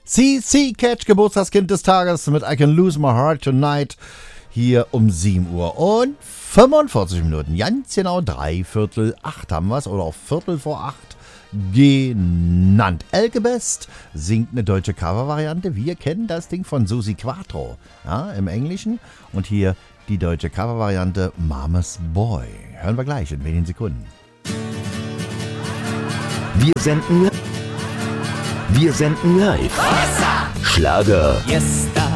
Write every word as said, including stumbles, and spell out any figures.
C C Catch, Geburtstagskind des Tages mit I Can Lose My Heart Tonight. Hier um sieben Uhr und fünfundvierzig Minuten. Ganz genau drei Viertel acht haben wir es. Oder auch Viertel vor acht genannt. Elke Best singt eine deutsche Covervariante. Wir kennen das Ding von Susi Quattro, ja, im Englischen. Und hier die deutsche Covervariante Mama's Boy. Hören wir gleich in wenigen Sekunden. Wir senden, wir senden live. Schlager. Yes, da